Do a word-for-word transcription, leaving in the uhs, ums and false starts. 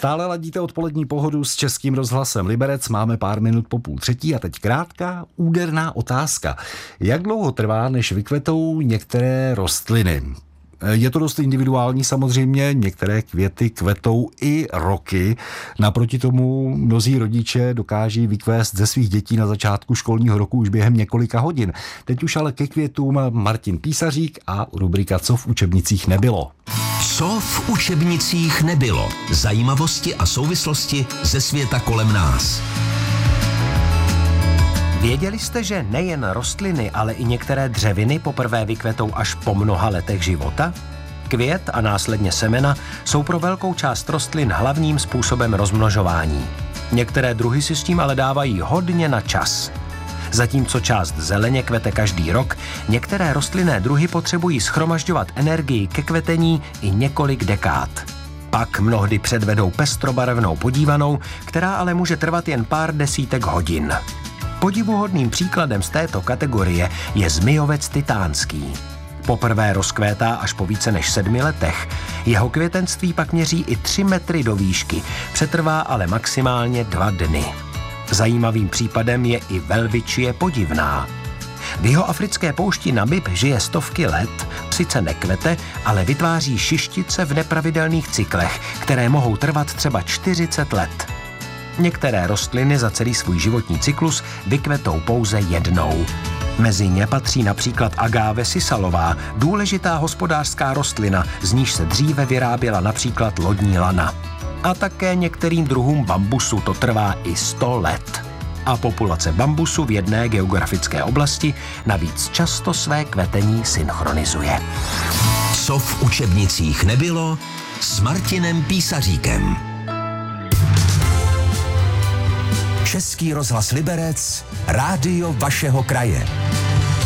Stále ladíte odpolední pohodu s Českým rozhlasem Liberec, máme pár minut po půl třetí a teď krátká, úderná otázka. Jak dlouho trvá, než vykvetou některé rostliny? Je to dost individuální samozřejmě, některé květy kvetou i roky. Naproti tomu mnozí rodiče dokáží vykvést ze svých dětí na začátku školního roku už během několika hodin. Teď už ale ke květům Martin Písařík a rubrika Co v učebnicích nebylo. Co v učebnicích nebylo? Zajímavosti a souvislosti ze světa kolem nás. Věděli jste, že nejen rostliny, ale i některé dřeviny poprvé vykvetou až po mnoha letech života? Květ a následně semena jsou pro velkou část rostlin hlavním způsobem rozmnožování. Některé druhy si s tím ale dávají hodně na čas. Zatímco část zeleně kvete každý rok, některé rostlinné druhy potřebují shromažďovat energii ke kvetení i několik dekád. Pak mnohdy předvedou pestrobarevnou podívanou, která ale může trvat jen pár desítek hodin. Podivuhodným příkladem z této kategorie je zmijovec titánský. Poprvé rozkvétá až po více než sedmi letech. Jeho květenství pak měří i tři metry do výšky, přetrvá ale maximálně dva dny. Zajímavým případem je i velvičie podivná. V jihoafrické poušti Namib žije stovky let, sice nekvete, ale vytváří šištice v nepravidelných cyklech, které mohou trvat třeba čtyřicet let. Některé rostliny za celý svůj životní cyklus vykvetou pouze jednou. Mezi ně patří například agáve sisalová, důležitá hospodářská rostlina, z níž se dříve vyráběla například lodní lana. A také některým druhům bambusu to trvá i sto let. A populace bambusu v jedné geografické oblasti navíc často své kvetení synchronizuje. Co v učebnicích nebylo s Martinem Písaříkem. Český rozhlas Liberec, rádio vašeho kraje.